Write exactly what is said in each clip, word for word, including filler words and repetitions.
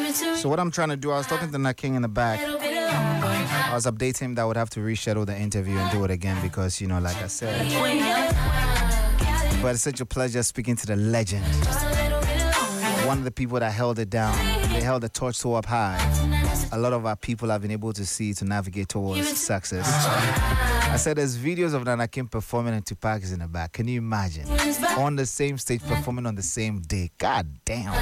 So what I'm trying to do, I was talking to Nat King in the back. I was updating him that I would have to reschedule the interview and do it again because, you know, like I said. But it's such a pleasure speaking to the legend. One of the people that held it down. They held the torch so up high. A lot of our people have been able to see to navigate towards success. I said there's videos of Nana Kim performing and Tupac is in the back. Can you imagine? On the same stage performing on the same day. God damn.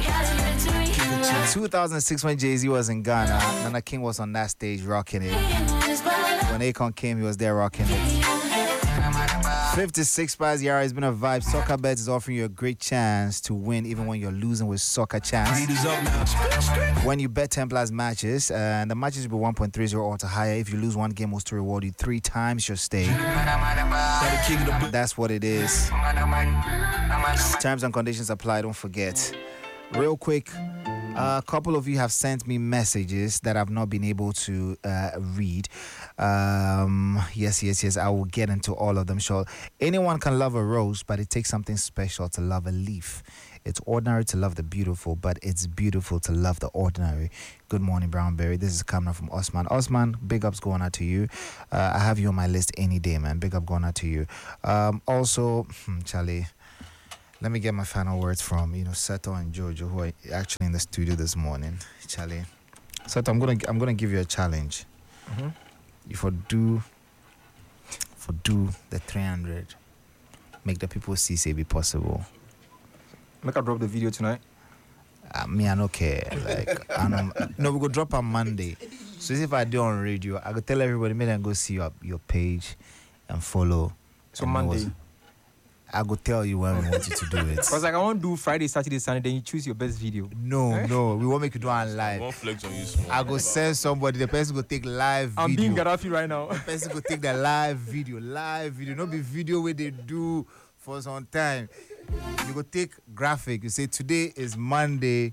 two thousand six when Jay-Z was in Ghana, Nana King was on that stage rocking it. When Akon came, he was there rocking it. fifty-six Spies Yara has been a vibe. Soccer Bet is offering you a great chance to win even when you're losing with Soccer Chance. When you bet ten plus matches, uh, and the matches will be one point three zero or to higher. If you lose one game, was to reward you three times your stake. That's what it is. Terms and conditions apply, don't forget. Real quick, a couple of you have sent me messages that I've not been able to uh, read. Um, yes, yes, yes. I will get into all of them. Sure. Anyone can love a rose, but it takes something special to love a leaf. It's ordinary to love the beautiful, but it's beautiful to love the ordinary. Good morning, Brownberry. This is coming from Osman. Osman, big ups going out to you. Uh, I have you on my list any day, man. Big up going out to you. Um, also, hmm, Charlie. Let me get my final words from, you know, Seto and Jojo, who are actually in the studio this morning. Charlie, Seto, I'm gonna I'm gonna give you a challenge. Mm-hmm. You for do for do the three hundred. Make the people see say be possible. Make I drop the video tonight. Uh, me, I don't care. Like, I don't, no, we go drop on Monday. So if I do on radio, I go tell everybody, make them go see your your page and follow. So and Monday. I go tell you when we want you to do it. Because like I want to do Friday, Saturday, Sunday, then you choose your best video. No, no, we won't make you do it live. Won't flex on you small. I go send somebody, the person go take live video. I'm being Gaddafi right now. The person go take the live video, live video. Not be video where they do for some time. You go take graphic. You say today is Monday.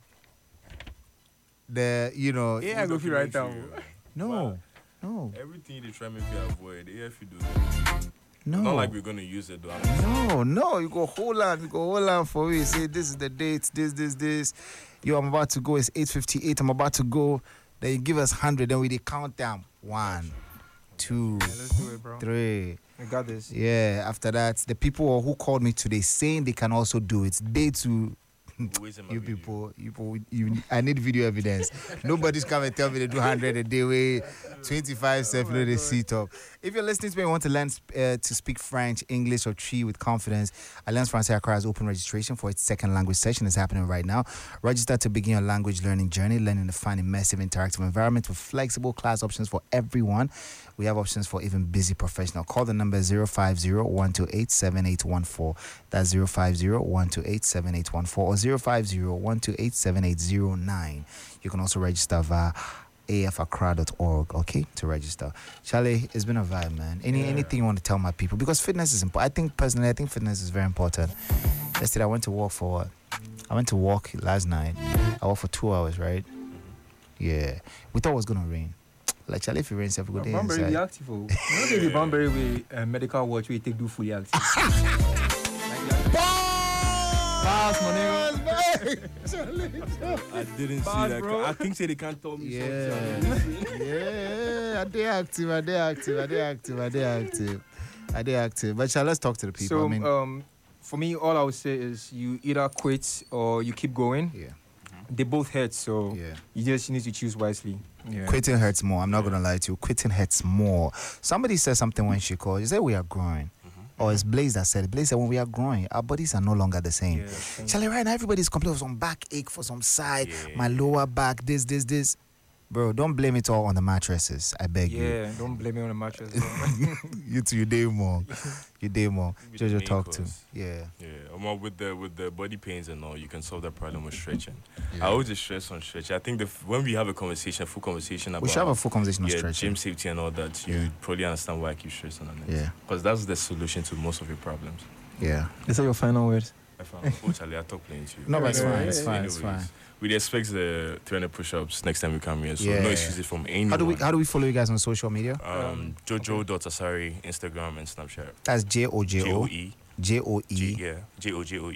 The you know. Yeah, I go feel right now. No, Wow. no, Everything they try to make you avoid, yeah, if you do that. no. Not like we're gonna use it though. I'm No, no, you go hold on, you go hold on for me. Say this is the date, this, this, this. Yo, I'm about to go. It's eight fifty-eight. I'm about to go. Then you give us one hundred. Then we they count down. One, two, Yeah, let's do it, bro. three. I got this. Yeah. After that, the people who called me today saying they can also do it. They too. always in my You video. people, you people, you. I need video evidence. Nobody's come and tell me they do one hundred a day. Way twenty-five self oh they seat up. If you're listening to me and want to learn uh, to speak French, English, or Tree with confidence, Alliance Française Accra has open registration for its second language session. It's happening right now. Register to begin your language learning journey, learning to find immersive, interactive environment with flexible class options for everyone. We have options for even busy professional. Call the number zero five zero, one two eight, seven eight one four. That's zero five zero, one two eight, seven eight one four or zero five zero, one two eight, seven eight zero nine. You can also register via a f accra dot org, okay, to register. Charlie, it's been a vibe, man. Any Yeah. Anything you want to tell my people? Because fitness is important. I think, personally, I think fitness is very important. Yesterday, I went to walk for what? I went to walk last night. I walked for two hours, right? Yeah. We thought it was going to rain. Like, Charlie, if it rains, every good day Banbury be inside. active. Oh. You know the Banbury with uh, medical watch we take do fully active. Pass, my nigga. I didn't see Bad, that. bro. I think say they can't tell me Yeah. something. Yeah. Are they active? Are they active? Are they active? Are they active? Are they active? But shall let's talk to the people. So, I mean, um, for me, all I would say is you either quit or you keep going. yeah. They both hurt, so Yeah. you just need to choose wisely. Yeah. Quitting hurts more. I'm not going to lie to you. Quitting hurts more. Somebody said something when she called. She said, we are growing. Or it's Blaze that said it. Blaze said, when we are growing, our bodies are no longer the same. Yeah. Charlie, right now, everybody's complaining for some backache, for some side, Yeah. my lower back, this, this, this. Bro, don't blame it all on the mattresses. I beg you. Yeah, don't blame me on the mattress. bro. You too, you day more. You day more. Be the Jojo, main talk to. cause. Yeah. Yeah, um, with the with the body pains and all, you can solve that problem with stretching. Yeah. I always just stress on stretching. I think the f- when we have a conversation, full conversation about We should have a full conversation on yeah, stretching. gym safety and all that, you Yeah. probably understand why I keep stressing on it. Yeah. Because that's the solution to most of your problems. Yeah. These are your final words. I found, unfortunately, I talk playing to you. No, but it's Yeah, fine. yeah, It's yeah. fine. It's Anyways, fine. we'd expect the three hundred push-ups next time we come here. So Yeah. no excuses from anyone. How do we How do we follow you guys on social media? Um, Jojo.asari, Instagram and Snapchat. That's J O J J O O E. J O J, E. yeah. J O J O E.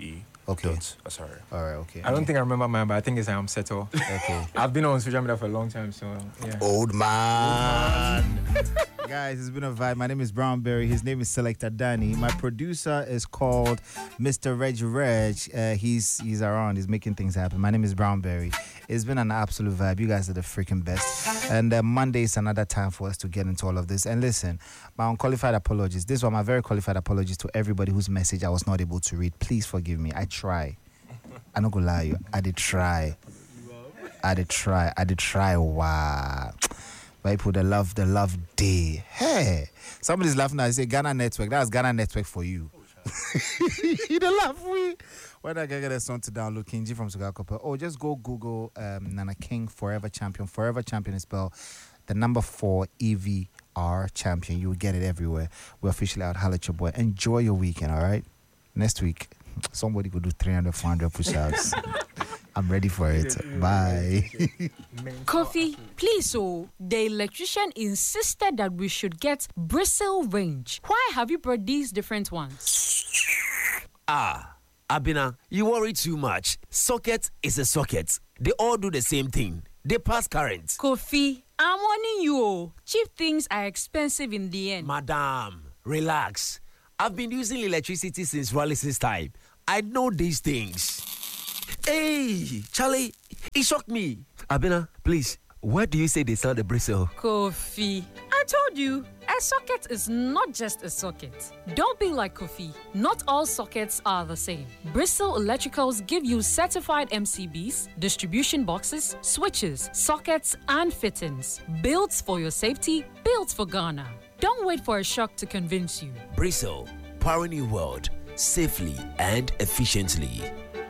Okay. Dot Asare. All right. Okay. I don't think I remember mine, but I think it's I am Settle. Okay. I've been on social media for a long time, so yeah. Old man. Guys, it's been a vibe. My name is Brownberry. His name is Selector Danny. My producer is called Mister Reg Reg. Uh, he's he's around. He's making things happen. My name is Brownberry. It's been an absolute vibe. You guys are the freaking best. And uh, Monday is another time for us to get into all of this. And listen, my unqualified apologies. This one, my very qualified apologies to everybody whose message I was not able to read. Please forgive me. I try. I'm not gonna lie you. I did try. I did try. I did try. Wow. People, the love, the love day. Hey, somebody's laughing now. I say Ghana Network. That's Ghana Network for you. You don't laugh. We. When I get a song to download, King G from Sugar Copper. Oh, just go Google um, Nana King Forever Champion. Forever Champion is spelled the number four E V R Champion. You will get it everywhere. We're officially out. Holla at your boy. Enjoy your weekend. All right. Next week, somebody could do three hundred, four hundred push-ups. I'm ready for it. Bye. Kofi, please, oh, the electrician insisted that we should get bristle range. Why have you brought these different ones? Ah, Abina, you worry too much. Socket is a socket. They all do the same thing. They pass current. Kofi, I'm warning you, oh, cheap things are expensive in the end. Madam, relax. I've been using electricity since Wallace's time. I know these things. Hey, Charlie, it shocked me. Abina, please, where do you say they sell the bristle? Kofi, I told you, a socket is not just a socket. Don't be like Kofi. Not all sockets are the same. Bristol Electricals give you certified M C Bs, distribution boxes, switches, sockets, and fittings. Built for your safety, built for Ghana. Don't wait for a shock to convince you. Bristle, powering your world safely and efficiently.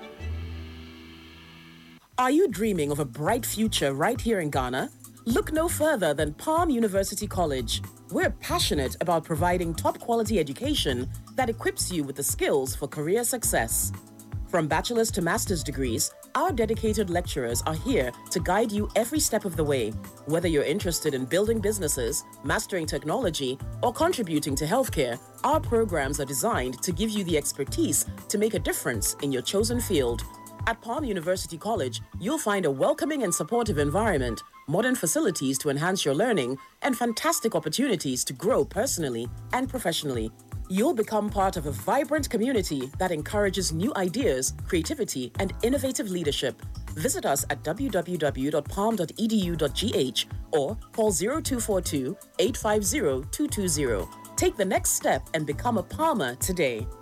Are you dreaming of a bright future right here in Ghana? Look no further than Palm University College. We're passionate about providing top quality education that equips you with the skills for career success. From bachelor's to master's degrees, our dedicated lecturers are here to guide you every step of the way. Whether you're interested in building businesses, mastering technology, or contributing to healthcare, our programs are designed to give you the expertise to make a difference in your chosen field. At Palm University College, you'll find a welcoming and supportive environment, modern facilities to enhance your learning, and fantastic opportunities to grow personally and professionally. You'll become part of a vibrant community that encourages new ideas, creativity, and innovative leadership. Visit us at w w w dot palm dot e d u dot g h or call zero two four two, eight five zero, two two zero. Take the next step and become a Palmer today.